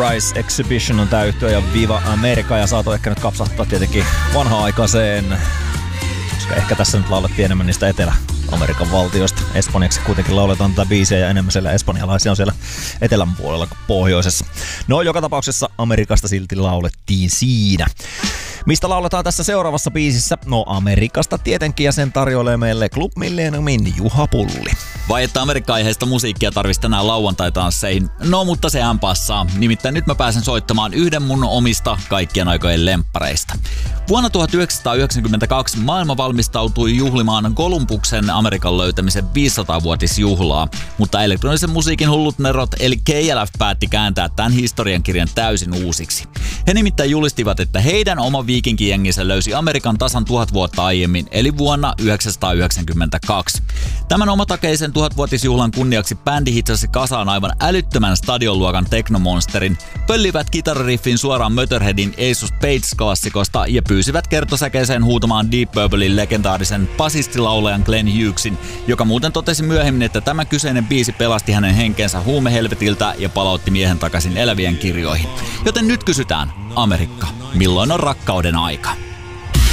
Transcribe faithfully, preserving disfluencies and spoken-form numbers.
Rise Exhibition on tää yhtyö ja Viva America, ja saatu ehkä nyt kapsahtaa tietenkin vanha-aikaiseen, koska ehkä tässä nyt laulettiin enemmän niistä Etelä-Amerikan valtioista. Espanjaksi kuitenkin lauletaan tätä biisiä ja enemmän siellä espanjalaisia on siellä etelän puolella kuin pohjoisessa. No joka tapauksessa Amerikasta silti laulettiin siinä. Mistä lauletaan tässä seuraavassa biisissä? No Amerikasta tietenkin, ja sen tarjoilee meille Club Millenniumin Juha Pulli. Vai että Amerikka-aiheista musiikkia tarvitsisi tänään lauantai-tansseihin? No mutta sehän passaa. Nimittäin nyt mä pääsen soittamaan yhden mun omista kaikkien aikojen lemppareista. Vuonna tuhatyhdeksänsataayhdeksänkymmentäkaksi maailma valmistautui juhlimaan Kolumbuksen Amerikan löytämisen viisisataa-vuotisjuhlaa, mutta elektronisen musiikin hullut nerot eli K L F päätti kääntää tämän historiankirjan täysin uusiksi. He nimittäin julistivat, että heidän oma viikinkijenginsä löysi Amerikan tasan tuhat vuotta aiemmin, eli vuonna yhdeksänsataayhdeksänkymmentäkaksi. Tämän omatakeisen tuhatvuotisjuhlan kunniaksi bändi hitsasi kasaan aivan älyttömän stadionluokan teknomonsterin, pöllivät kitarariffin suoraan Motorheadin Ace of Spades-klassikosta ja pyysivät kertosäkeeseen huutamaan Deep Purplein legendaarisen basistilaulajan Glenn Hughesin, joka muuten totesi myöhemmin, että tämä kyseinen biisi pelasti hänen henkensä huumehelvetiltä ja palautti miehen takaisin elävien kirjoihin. Joten nyt kysytään, Amerikka, milloin on rakkauden aika?